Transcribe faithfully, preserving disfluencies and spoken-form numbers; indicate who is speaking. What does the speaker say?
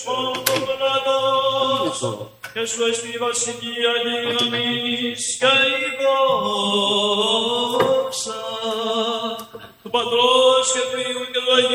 Speaker 1: Και σου εστί βασιλεία δύναμης και η δόξα του Πατρός και του Υιού και του Αγίου